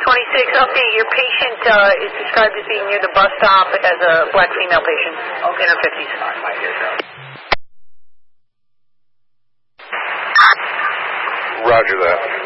26, update. Your patient is described as being near the bus stop as a black female patient, in her 50s. Roger that.